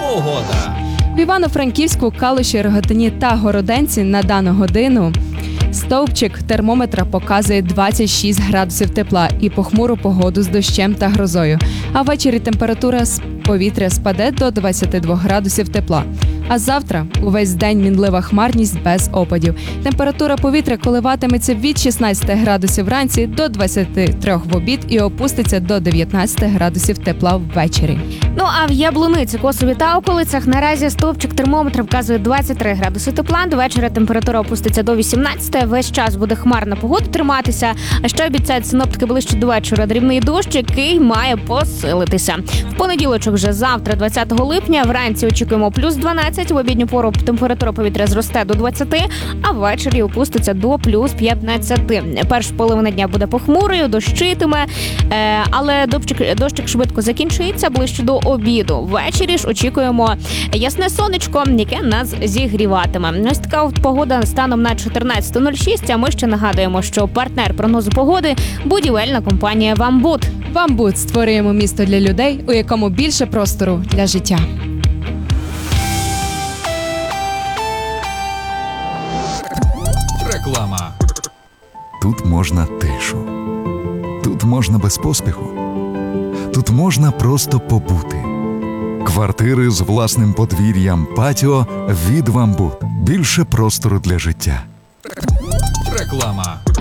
Погода. В Івано-Франківську, Калуші, Рогатині та Городенці на дану годину стовпчик термометра показує 26 градусів тепла і похмуру погоду з дощем та грозою. А ввечері температура з повітря спаде до 22 градусів тепла. А завтра увесь день мінлива хмарність без опадів. Температура повітря коливатиметься від 16 градусів вранці до 23 в обід і опуститься до 19 градусів тепла ввечері. Ну а в Яблуниці, Косові та околицях наразі стовпчик термометра вказує 23 градуси тепла. До вечора температура опуститься до 18. Весь час буде хмарна погода триматися. А ще обіцяють синоптики ближче до вечора дрібний дощ, який має посилитися. В понеділочок вже завтра, 20 липня, вранці очікуємо плюс 12. В обідню пору температура повітря зросте до 20, а ввечері опуститься до плюс 15. Перша половина дня буде похмурою, дощитиме, але дощик швидко закінчується ближче до обіду. Ввечері ж очікуємо ясне сонечко, яке нас зігріватиме. Ось така от погода станом на 14.06, а ми ще нагадуємо, що партнер прогнозу погоди – будівельна компанія «Вамбуд». «Вамбуд» – створюємо місто для людей, у якому більше простору для життя. Реклама. Тут можна тишу. Тут можна без поспіху. Тут можна просто побути. Квартири з власним подвір'ям, патіо від «Вамбуд». Більше простору для життя. Реклама.